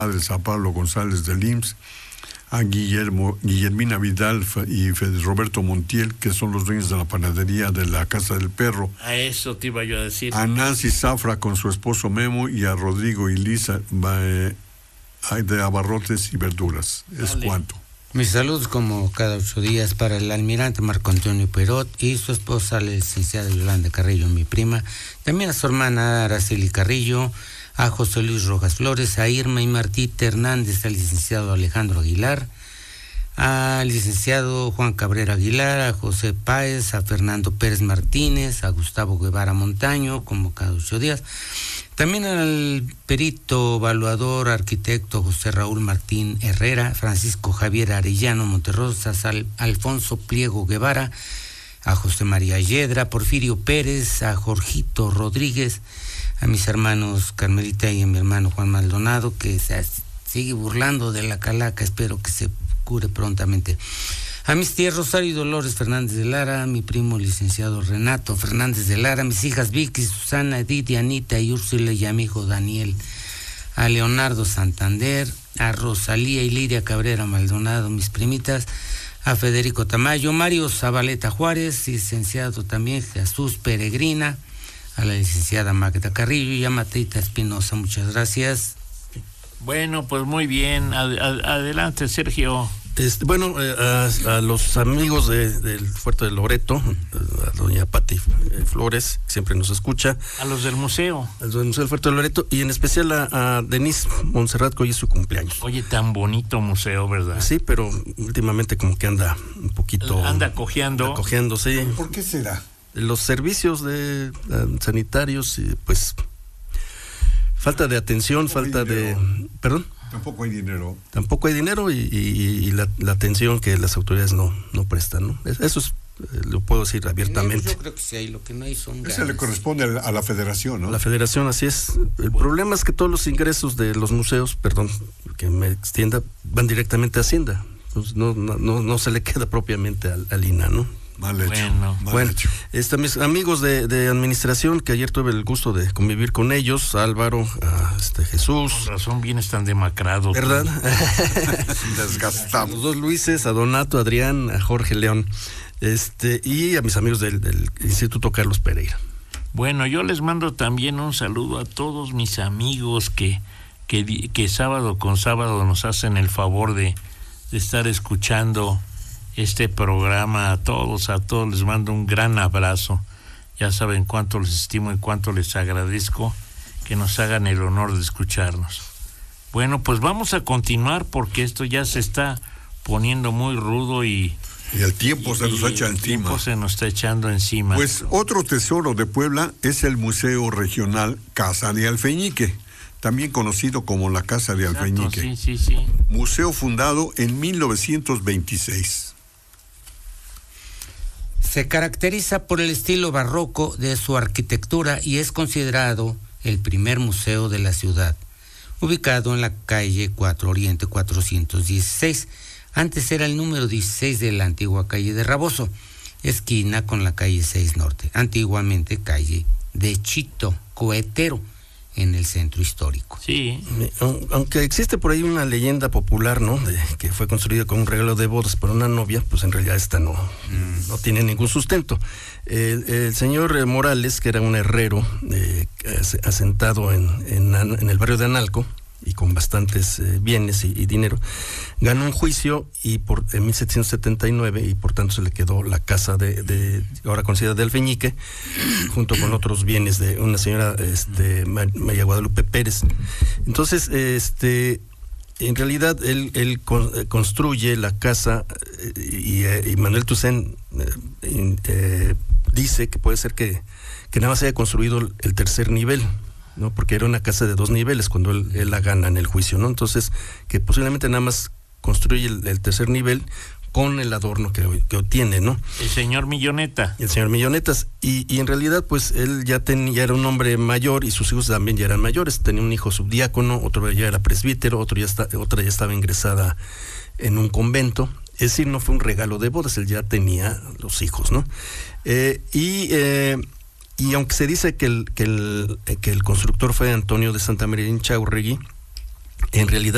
del San Pablo González del IMSS, a Guillermina Vidal y Roberto Montiel, que son los dueños de la panadería de la Casa del Perro. A eso te iba yo a decir. A Nancy Zafra con su esposo Memo y a Rodrigo y Lisa de Abarrotes y Verduras. Dale. Es cuanto. Mis saludos como cada 8 días para el almirante Marco Antonio Perot y su esposa, la licenciada Yolanda Carrillo, mi prima. También a su hermana Araceli Carrillo, a José Luis Rojas Flores, a Irma y Martita Hernández, al licenciado Alejandro Aguilar, al licenciado Juan Cabrera Aguilar, a José Páez, a Fernando Pérez Martínez, a Gustavo Guevara Montaño, como cada 8 días. También al perito evaluador, arquitecto José Raúl Martín Herrera, Francisco Javier Arellano Monterrosas, Alfonso Pliego Guevara, a José María Yedra, Porfirio Pérez, a Jorgito Rodríguez, a mis hermanos Carmelita y a mi hermano Juan Maldonado, que se sigue burlando de la calaca, espero que se cure prontamente. A mis tías Rosario y Dolores Fernández de Lara, a mi primo licenciado Renato Fernández de Lara, a mis hijas Vicky, Susana, Edith, Anita y Úrsula y a mi hijo Daniel, a Leonardo Santander, a Rosalía y Lidia Cabrera Maldonado, mis primitas, a Federico Tamayo, Mario Zabaleta Juárez, licenciado también Jesús Peregrina, a la licenciada Magda Carrillo y a Matita Espinosa. Muchas gracias. Bueno, pues muy bien. Adelante, Sergio. A los amigos del Fuerte de Loreto, a doña Pati Flores, que siempre nos escucha. A los del museo. A los del Museo del Fuerte de Loreto y en especial a Denise Montserrat, que hoy es su cumpleaños. Oye, tan bonito museo, ¿verdad? Sí, pero últimamente como que anda un poquito... Anda cojeando. Anda cojeando, sí. ¿Por qué será? Los servicios sanitarios, pues... Falta de atención, falta de... ¿Perdón? Tampoco hay dinero. Tampoco hay dinero y la atención que las autoridades no prestan, ¿no? Eso es, lo puedo decir abiertamente. Yo creo que sí hay, lo que no hay son ganas. Eso le corresponde a la federación, ¿no? A la federación, así es. El problema es que todos los ingresos de los museos, perdón, que me extienda, van directamente a Hacienda. Entonces no se le queda propiamente al INAH, ¿no? Mal hecho. Bueno, mis amigos de administración, que ayer tuve el gusto de convivir con ellos, Álvaro, Jesús. Con razón vienes tan demacrado. ¿Verdad? Desgastamos. Los dos Luises, a Donato, a Adrián, a Jorge León, y a mis amigos del Instituto Carlos Pereira. Bueno, yo les mando también un saludo a todos mis amigos que sábado con sábado nos hacen el favor de estar escuchando este programa. A todos les mando un gran abrazo. Ya saben cuánto les estimo y cuánto les agradezco que nos hagan el honor de escucharnos. Bueno, pues vamos a continuar porque esto ya se está poniendo muy rudo y el tiempo se nos echa encima. El tiempo se nos está echando encima. Pues otro tesoro de Puebla es el Museo Regional Casa de Alfeñique, también conocido como la Casa de Alfeñique. Exacto, sí. Museo fundado en 1926. Se caracteriza por el estilo barroco de su arquitectura y es considerado el primer museo de la ciudad, ubicado en la calle 4 Oriente 416. Antes era el número 16 de la antigua calle de Raboso, esquina con la calle 6 Norte, antiguamente calle de Chito Coetero, en el centro histórico. Sí. Aunque existe por ahí una leyenda popular, ¿no? Que fue construida con un regalo de bodas para una novia, pues en realidad esta no tiene ningún sustento. El señor Morales, que era un herrero asentado en el barrio de Analco y con bastantes bienes y dinero, ganó un juicio en 1779 y por tanto se le quedó la casa ahora conocida de Alfeñique, junto con otros bienes de una señora María Guadalupe Pérez. Entonces, en realidad él construye la casa y Manuel Toussaint dice que puede ser que nada más haya construido el tercer nivel, ¿no? Porque era una casa de 2 niveles cuando él la gana en el juicio, ¿no? Entonces, que posiblemente nada más construye el tercer nivel con el adorno que obtiene, ¿no? El señor Milloneta. El señor Millonetas. Y en realidad, pues, él ya era un hombre mayor y sus hijos también ya eran mayores. Tenía un hijo subdiácono, otro ya era presbítero, otra ya estaba ingresada en un convento. Es decir, no fue un regalo de bodas, él ya tenía los hijos, ¿no? Y aunque se dice que el constructor fue Antonio de Santa María Inchaurregui, en realidad